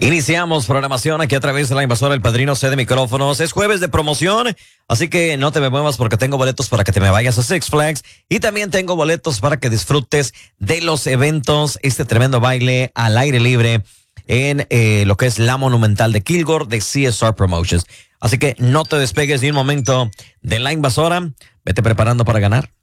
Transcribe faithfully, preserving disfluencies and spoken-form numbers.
Iniciamos programación aquí a través de la invasora El Padrino C de Micrófonos. Es jueves de promoción, así que no te me muevas porque tengo boletos para que te me vayas a Six Flags y también tengo boletos para que disfrutes de los eventos, este tremendo baile al aire libre en eh, lo que es la Monumental de Kilgore de C S R Promotions. Así que no te despegues ni un momento de la invasora. Vete preparando para ganar.